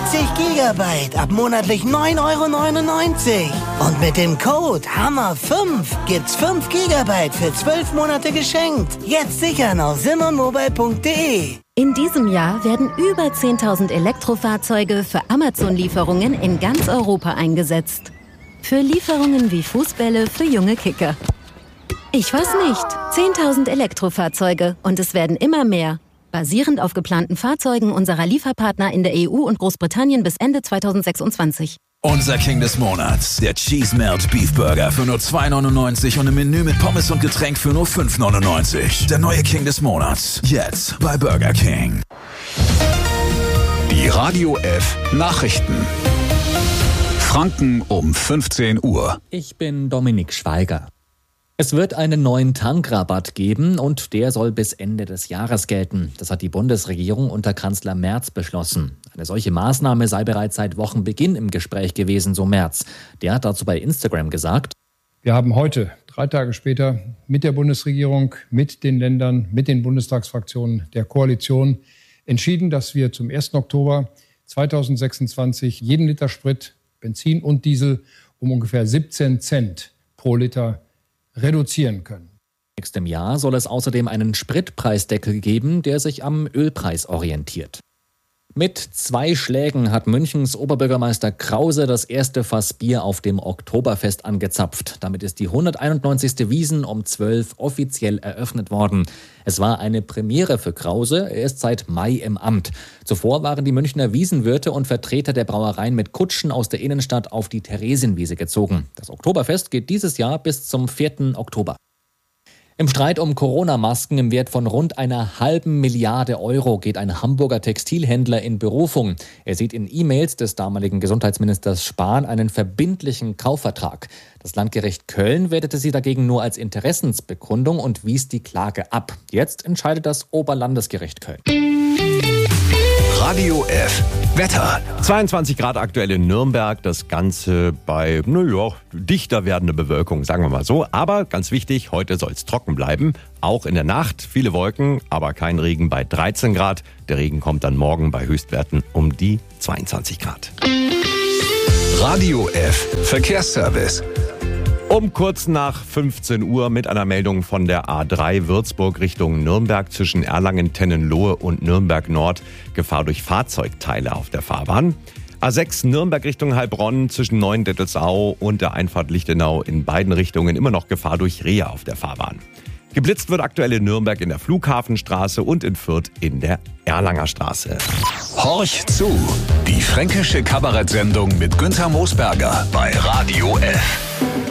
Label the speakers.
Speaker 1: Gigabyte ab monatlich 9,99 €. Und mit dem Code HAMMER5 gibt's 5 Gigabyte für 12 Monate geschenkt. Jetzt sichern auf simonmobile.de.
Speaker 2: In diesem Jahr werden über 10.000 Elektrofahrzeuge für Amazon-Lieferungen in ganz Europa eingesetzt. Für Lieferungen wie Fußbälle für junge Kicker. Ich weiß nicht. 10.000 Elektrofahrzeuge und es werden immer mehr. Basierend auf geplanten Fahrzeugen unserer Lieferpartner in der EU und Großbritannien bis Ende 2026.
Speaker 3: Unser King des Monats, der Cheese Melt Beef Burger für nur 2,99 € und im Menü mit Pommes und Getränk für nur 5,99 €. Der neue King des Monats, jetzt bei Burger King.
Speaker 4: Die Radio F Nachrichten. Franken um 15 Uhr.
Speaker 5: Ich bin Dominik Schweiger. Es wird einen neuen Tankrabatt geben und der soll bis Ende des Jahres gelten. Das hat die Bundesregierung unter Kanzler Merz beschlossen. Eine solche Maßnahme sei bereits seit Wochenbeginn im Gespräch gewesen, so Merz. Der hat dazu bei Instagram gesagt:
Speaker 6: Wir haben heute, 3 Tage später, mit der Bundesregierung, mit den Ländern, mit den Bundestagsfraktionen der Koalition entschieden, dass wir zum 1. Oktober 2026 jeden Liter Sprit, Benzin und Diesel um ungefähr 17 Cent pro Liter reduzieren können.
Speaker 5: Nächstem Jahr soll es außerdem einen Spritpreisdeckel geben, der sich am Ölpreis orientiert. Mit 2 Schlägen hat Münchens Oberbürgermeister Krause das erste Fass Bier auf dem Oktoberfest angezapft. Damit ist die 191. Wiesn um 12 offiziell eröffnet worden. Es war eine Premiere für Krause. Er ist seit Mai im Amt. Zuvor waren die Münchner Wiesenwirte und Vertreter der Brauereien mit Kutschen aus der Innenstadt auf die Theresienwiese gezogen. Das Oktoberfest geht dieses Jahr bis zum 4. Oktober. Im Streit um Corona-Masken im Wert von rund einer halben Milliarde Euro geht ein Hamburger Textilhändler in Berufung. Er sieht in E-Mails des damaligen Gesundheitsministers Spahn einen verbindlichen Kaufvertrag. Das Landgericht Köln wertete sie dagegen nur als Interessensbekundung und wies die Klage ab. Jetzt entscheidet das Oberlandesgericht Köln.
Speaker 4: Radio F Wetter.
Speaker 7: 22 Grad aktuell in Nürnberg, das Ganze bei, dichter werdende Bewölkung, sagen wir mal so. Aber ganz wichtig, heute soll es trocken bleiben. Auch in der Nacht viele Wolken, aber kein Regen bei 13 Grad. Der Regen kommt dann morgen bei Höchstwerten um die 22 Grad.
Speaker 4: Radio F Verkehrsservice.
Speaker 7: Um kurz nach 15 Uhr mit einer Meldung von der A3 Würzburg Richtung Nürnberg zwischen Erlangen-Tennenlohe und Nürnberg Nord. Gefahr durch Fahrzeugteile auf der Fahrbahn. A6 Nürnberg Richtung Heilbronn zwischen Neuendettelsau und der Einfahrt Lichtenau in beiden Richtungen immer noch Gefahr durch Rehe auf der Fahrbahn. Geblitzt wird aktuell in Nürnberg in der Flughafenstraße und in Fürth in der Erlanger Straße.
Speaker 4: Horch zu. Die fränkische Kabarettsendung mit Günther Moosberger bei Radio F.